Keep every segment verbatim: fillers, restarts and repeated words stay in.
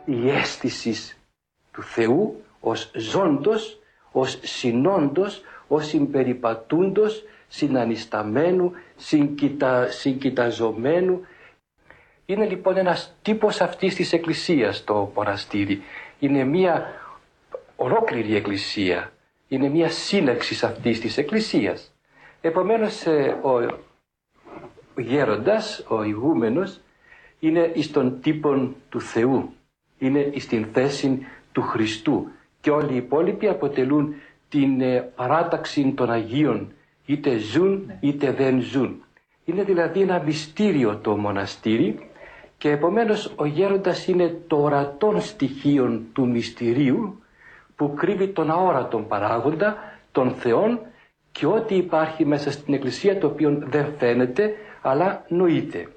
η αίσθηση του Θεού ως ζώντος, ως συνόντος, ως συμπεριπατούντος, συνανισταμένου, συγκυτα, συγκυταζομένου. Είναι λοιπόν ένας τύπος αυτής της εκκλησίας το μοναστήρι. Είναι μια ολόκληρη εκκλησία. Είναι μια σύναξη αυτής της εκκλησίας. Επομένως ο, ο γέροντας, ο ηγούμενος, είναι εις τον τύπον του Θεού. Είναι εις την θέση του Χριστού. Και όλοι οι υπόλοιποι αποτελούν την παράταξη των Αγίων. Είτε ζουν είτε δεν ζουν. Είναι δηλαδή ένα μυστήριο το μοναστήρι και επομένως ο γέροντας είναι το ορατόν στοιχείο του μυστηρίου που κρύβει τον αόρατον παράγοντα, τον Θεόν και ό,τι υπάρχει μέσα στην Εκκλησία το οποίο δεν φαίνεται αλλά νοείται.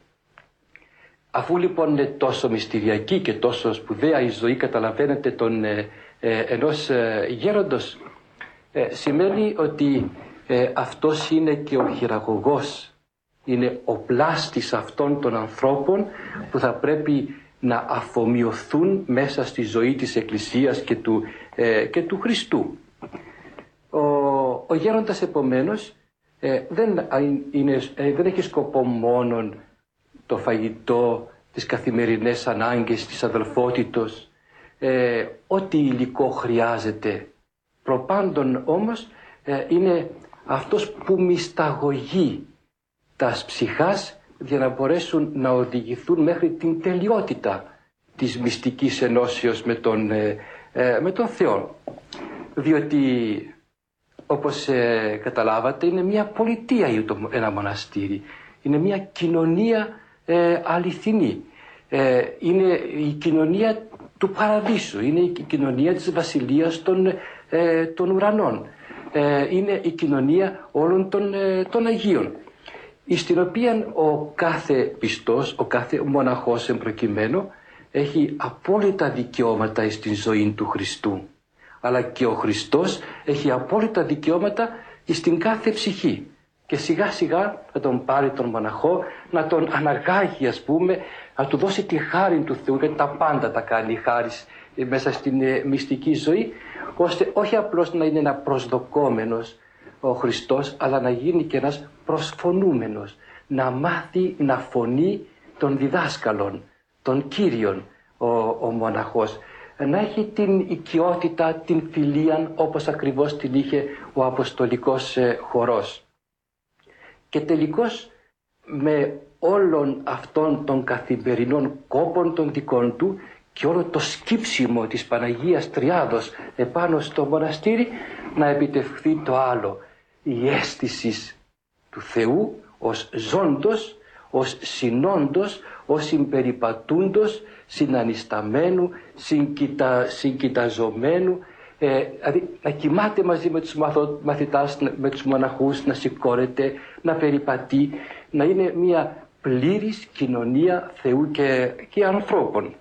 Αφού λοιπόν είναι τόσο μυστηριακή και τόσο σπουδαία η ζωή, καταλαβαίνετε, τον, ε, ε, ενός ε, γέροντος, ε, σημαίνει ότι ε, αυτός είναι και ο χειραγωγός, είναι ο πλάστης αυτών των ανθρώπων που θα πρέπει να αφομοιωθούν μέσα στη ζωή της Εκκλησίας και του, ε, και του Χριστού. Ο, ο γέροντας επομένως ε, δεν, είναι, ε, δεν έχει σκοπό μόνον το φαγητό, τις καθημερινές ανάγκες της αδελφότητος, ε, ό,τι υλικό χρειάζεται. Προπάντων όμως ε, είναι αυτός που μυσταγωγεί τας ψυχάς για να μπορέσουν να οδηγηθούν μέχρι την τελειότητα της μυστικής ενώσεως με τον, ε, ε, με τον Θεό. Διότι όπως ε, καταλάβατε είναι μια πολιτεία ένα μοναστήρι, είναι μια κοινωνία ε, αληθινή, ε, είναι η κοινωνία του παραδείσου, είναι η κοινωνία της βασιλείας των, ε, των ουρανών, ε, είναι η κοινωνία όλων των, ε, των Αγίων, στην οποία ο κάθε πιστός, ο κάθε μοναχός εμπροκειμένου έχει απόλυτα δικαιώματα στην ζωή του Χριστού, αλλά και ο Χριστός έχει απόλυτα δικαιώματα στην κάθε ψυχή. Και σιγά σιγά να τον πάρει τον μοναχό, να τον αναγάγει, ας πούμε, να του δώσει τη χάρη του Θεού, γιατί τα πάντα τα κάνει η χάρις μέσα στην ε, μυστική ζωή, ώστε όχι απλώς να είναι ένα προσδοκόμενος ο Χριστός, αλλά να γίνει και ένας προσφωνούμενος, να μάθει να φωνεί των διδάσκαλων, των Κύριων ο, ο μοναχός, να έχει την οικειότητα, την φιλία όπως ακριβώς την είχε ο Αποστολικός ε, χορός. Και τελικώς με όλων αυτών των καθημερινών κόπων των δικών του και όλο το σκύψιμο της Παναγίας Τριάδος επάνω στο μοναστήρι να επιτευχθεί το άλλο, η αίσθηση του Θεού ως ζώντος, ως συνόντος, ως συμπεριπατούντος, συνανισταμένου, συγκυτα, συγκυταζομένου, ε, δηλαδή να κοιμάται μαζί με τους μαθο, μαθητάς, με τους μοναχούς, να σηκώνεται, να περιπατεί, να είναι μια πλήρης κοινωνία Θεού και, και ανθρώπων.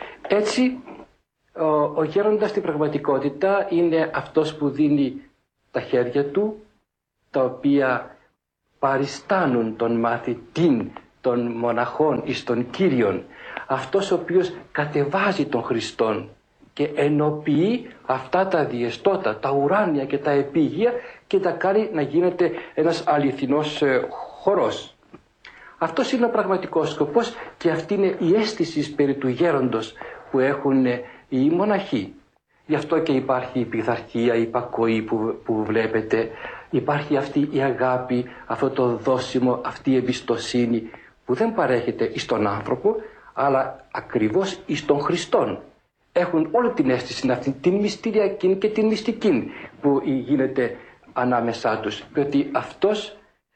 Έτσι ο, ο γέροντας στην πραγματικότητα είναι αυτός που δίνει τα χέρια του, τα οποία παριστάνουν τον μαθητήν των μοναχών εις τον Κύριον, αυτός ο οποίος κατεβάζει τον Χριστόν και ενοποιεί αυτά τα διεστώτα, τα ουράνια και τα επίγεια και τα κάνει να γίνεται ένας αληθινός ε, χορός. Αυτός είναι ο πραγματικός σκοπός και αυτή είναι η αίσθηση περί του γέροντος που έχουν ε, οι μοναχοί. Γι' αυτό και υπάρχει η πειθαρχία, η υπακοή που, που βλέπετε, υπάρχει αυτή η αγάπη, αυτό το δόσιμο, αυτή η εμπιστοσύνη που δεν παρέχεται εις τον άνθρωπο, αλλά ακριβώς εις τον Χριστόν. Έχουν όλη την αίσθηση αυτή, την μυστηριακή και την μυστική που γίνεται ανάμεσά τους. Διότι αυτός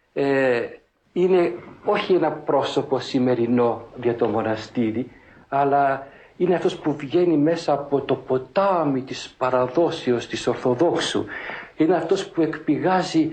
ε, είναι όχι ένα πρόσωπο σημερινό για το μοναστήρι, αλλά είναι αυτός που βγαίνει μέσα από το ποτάμι της παραδόσεως της Ορθοδόξου. Είναι αυτός που εκπηγάζει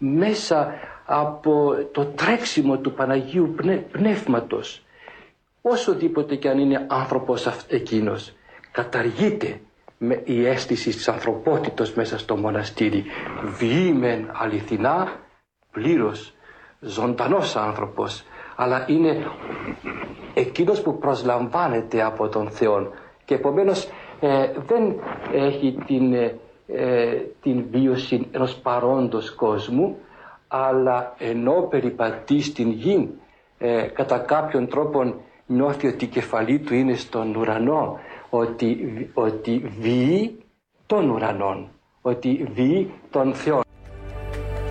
μέσα από το τρέξιμο του Παναγίου Πνεύματος. Όσοδήποτε και αν είναι άνθρωπος εκείνος, καταργείται με η αίσθηση της ανθρωπότητος μέσα στο μοναστήρι. Βιήμεν αληθινά, πλήρως, ζωντανός άνθρωπος, αλλά είναι εκείνος που προσλαμβάνεται από τον Θεό. Και επομένως ε, δεν έχει την, ε, την βίωση ενός παρόντος κόσμου, αλλά ενώ περιπατεί στην γη, ε, κατά κάποιον τρόπο νιώθει ότι η κεφαλή του είναι στον ουρανό, ότι, ότι βιεί τον ουρανόν, ότι βιεί τον Θεό.